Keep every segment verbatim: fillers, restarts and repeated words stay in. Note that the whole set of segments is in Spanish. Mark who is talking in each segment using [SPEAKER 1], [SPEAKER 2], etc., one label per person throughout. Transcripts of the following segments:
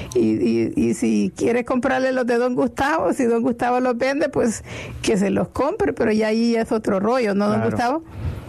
[SPEAKER 1] y, y, y si quiere comprarle los de don Gustavo, si don Gustavo los vende, pues que se los compre, pero ya ahí es otro rollo, ¿no, don
[SPEAKER 2] Claro.
[SPEAKER 1] Gustavo?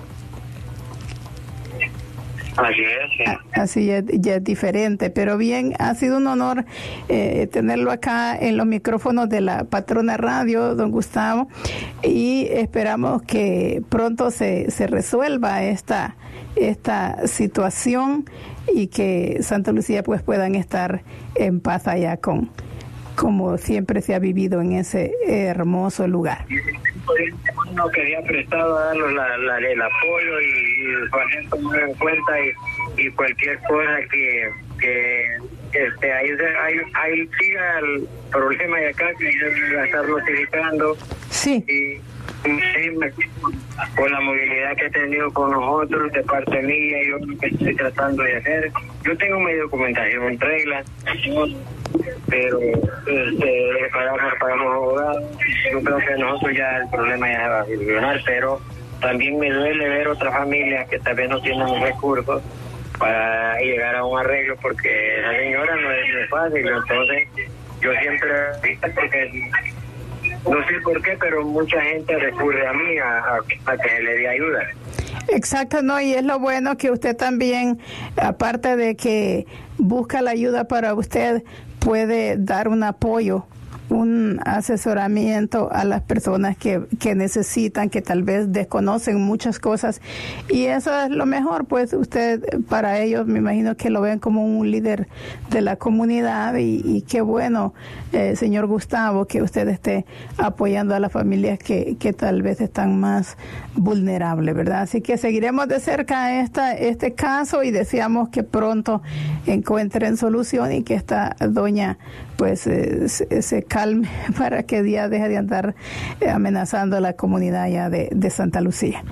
[SPEAKER 3] Así es, sí.
[SPEAKER 1] Así ya, ya es diferente, pero bien, ha sido un honor eh, tenerlo acá en los micrófonos de la Patrona Radio, don Gustavo, y esperamos que pronto se, se resuelva esta, esta situación y que Santa Lucía pues puedan estar en paz allá con como siempre se ha vivido en ese hermoso lugar.
[SPEAKER 3] No quería prestado a darle la, la, el apoyo y, y la gente tomar en cuenta y, y cualquier cosa que, que este ahí, ahí, ahí siga el problema de acá que va a estar notificando.
[SPEAKER 1] Sí.
[SPEAKER 3] Y, sí, con la movilidad que he tenido con nosotros de parte mía, yo lo que estoy tratando de hacer, yo tengo mi documentación en regla, pero este, pagamos, pagamos abogados. Yo creo que nosotros ya el problema ya va a solucionar, pero también me duele ver otras familias que tal vez no tienen recursos para llegar a un arreglo, porque la señora no es, no es fácil. Entonces yo siempre, porque no sé por qué, pero mucha gente recurre a mí a, a, a que se le dé ayuda.
[SPEAKER 1] Exacto, no, y es lo bueno que usted también, aparte de que busca la ayuda para usted, puede dar un apoyo, un asesoramiento a las personas que, que necesitan, que tal vez desconocen muchas cosas, y eso es lo mejor, pues usted, para ellos me imagino que lo ven como un líder de la comunidad, y, y qué bueno, eh, señor Gustavo, que usted esté apoyando a las familias que, que tal vez están más vulnerables, ¿verdad? Así que seguiremos de cerca esta, este caso y deseamos que pronto encuentren solución y que esta doña pues eh, se, se calme para que día deje de andar eh, amenazando a la comunidad ya de, de Santa Lucía.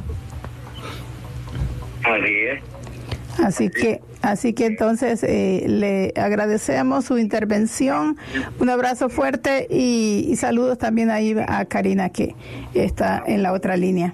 [SPEAKER 3] Así es.
[SPEAKER 1] Así que, así que entonces eh, le agradecemos su intervención, un abrazo fuerte y, y saludos también ahí a Karina que está en la otra línea.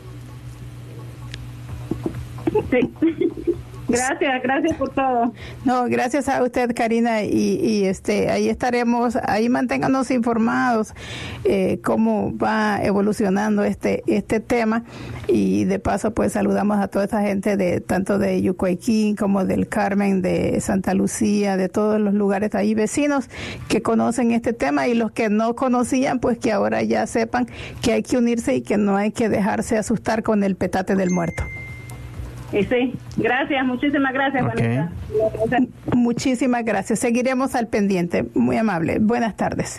[SPEAKER 4] Sí. Gracias, gracias por todo.
[SPEAKER 1] No, gracias a usted, Karina, y, y este, ahí estaremos, ahí manténganos informados eh, cómo va evolucionando este este tema, y de paso pues saludamos a toda esa gente de tanto de Yucuayquín como del Carmen, de Santa Lucía, de todos los lugares ahí vecinos que conocen este tema, y los que no conocían pues que ahora ya sepan que hay que unirse y que no hay que dejarse asustar con el petate del muerto.
[SPEAKER 4] Y sí, gracias, muchísimas gracias,
[SPEAKER 2] Okay.
[SPEAKER 4] Vanessa.
[SPEAKER 1] Muchísimas gracias. Seguiremos al pendiente. Muy amable. Buenas tardes.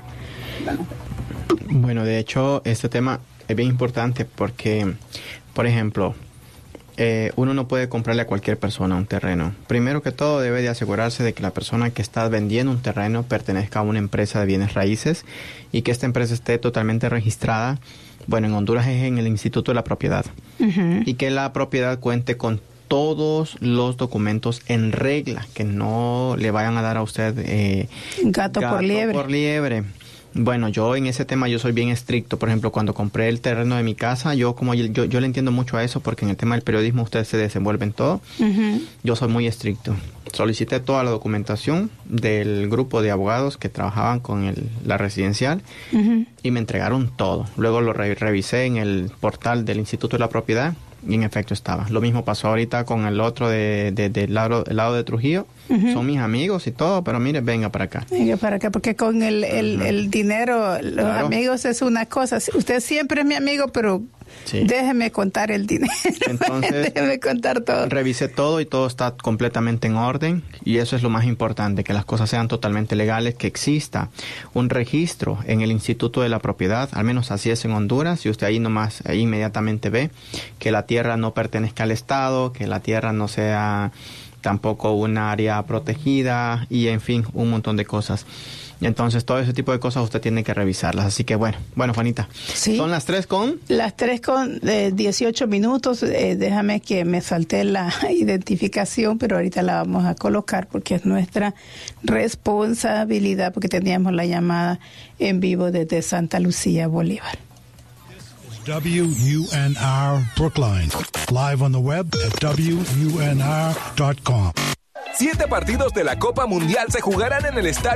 [SPEAKER 2] Bueno, de hecho, este tema es bien importante porque, por ejemplo, eh, uno no puede comprarle a cualquier persona un terreno. Primero que todo, debe de asegurarse de que la persona que está vendiendo un terreno pertenezca a una empresa de bienes raíces y que esta empresa esté totalmente registrada. Bueno, en Honduras es en el Instituto de la Propiedad. Uh-huh. Y que la propiedad cuente con todos los documentos en regla, que no le vayan a dar a usted eh,
[SPEAKER 1] gato, gato por liebre.
[SPEAKER 2] por liebre. Bueno, yo en ese tema yo soy bien estricto. Por ejemplo, cuando compré el terreno de mi casa, yo como yo, yo, yo le entiendo mucho a eso, porque en el tema del periodismo ustedes se desenvuelven todo. Uh-huh. Yo soy muy estricto. Solicité toda la documentación del grupo de abogados que trabajaban con el, la residencial, uh-huh, y me entregaron todo. Luego lo re- revisé en el portal del Instituto de la Propiedad y en efecto estaba. Lo mismo pasó ahorita con el otro de, de, de, del lado, el lado de Trujillo. Uh-huh. Son mis amigos y todo, pero mire, venga para acá.
[SPEAKER 1] Venga para acá, porque con el, el, uh-huh, el dinero, los claro. amigos es una cosa. Usted siempre es mi amigo, pero sí, déjeme contar el dinero.
[SPEAKER 2] Entonces,
[SPEAKER 1] déjeme contar todo.
[SPEAKER 2] Revisé todo y todo está completamente en orden, y eso es lo más importante, que las cosas sean totalmente legales, que exista un registro en el Instituto de la Propiedad, al menos así es en Honduras, y usted ahí nomás, ahí inmediatamente ve que la tierra no pertenezca al Estado, que la tierra no sea tampoco un área protegida, y en fin, un montón de cosas. Entonces, todo ese tipo de cosas usted tiene que revisarlas. Así que bueno, bueno, Juanita.
[SPEAKER 1] Sí.
[SPEAKER 2] Son las tres con...
[SPEAKER 1] Las tres con eh, dieciocho minutos. Eh, déjame que me salté la identificación, pero ahorita la vamos a colocar porque es nuestra responsabilidad, porque teníamos la llamada en vivo desde Santa Lucía, Bolívar.
[SPEAKER 5] W U N R Brookline. Live on the web at W U N R dot com.
[SPEAKER 6] Siete partidos de la Copa Mundial se jugarán en el estadio